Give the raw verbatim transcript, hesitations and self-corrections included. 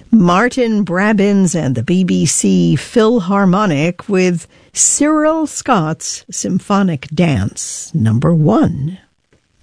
Martin Brabbins and the B B C Philharmonic with Cyril Scott's Symphonic Dance, number one.